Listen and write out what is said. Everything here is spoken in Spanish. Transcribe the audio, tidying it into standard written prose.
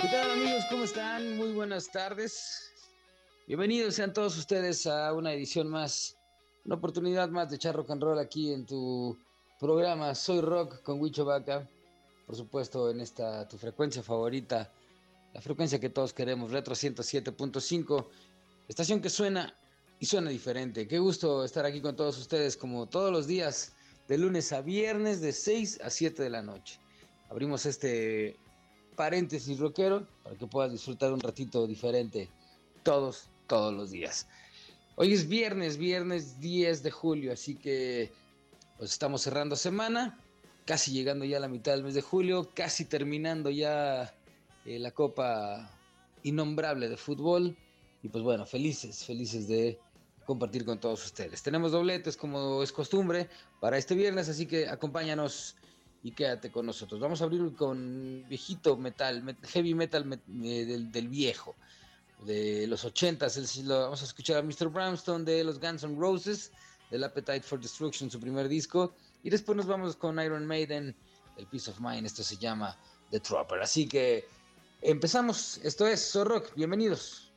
¿Qué tal amigos? ¿Cómo están? Muy buenas tardes. Bienvenidos sean todos ustedes a una edición más, una oportunidad más de echar rock and roll aquí en tu programa Soy Rock con Huicho Vaca. Por supuesto, en esta tu frecuencia favorita, la frecuencia que todos queremos, Retro 107.5, estación que suena y suena diferente. Qué gusto estar aquí con todos ustedes como todos los días, de lunes a viernes, de 6 a 7 de la noche. Abrimos este paréntesis rockero para que puedas disfrutar un ratito diferente todos los días. Hoy es viernes 10 de julio, así que pues estamos cerrando semana, casi llegando ya a la mitad del mes de julio, casi terminando ya la Copa Innombrable de fútbol y pues bueno, felices de compartir con todos ustedes. Tenemos dobletes como es costumbre para este viernes, así que acompáñanos y quédate con nosotros. Vamos a abrir con viejito metal, heavy metal del viejo, de los 80s. Vamos a escuchar a Mr. Brownstone de los Guns N' Roses, del Appetite for Destruction, su primer disco. Y después nos vamos con Iron Maiden, el Peace of Mind. Esto se llama The Trooper. Así que empezamos. Esto es So Rock. Bienvenidos.